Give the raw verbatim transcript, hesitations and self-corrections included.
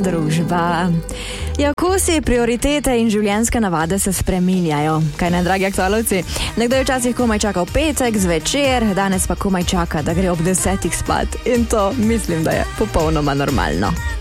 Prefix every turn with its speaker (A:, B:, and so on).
A: Družba. Ja, okusi, prioritete in življenjske navade se spreminjajo. Kaj ne, dragi aktualovci? Nekdo je včasih komaj čakal petek zvečer, danes pa komaj čaka, da gre ob desetih spat. In to mislim, da je popolnoma normalno.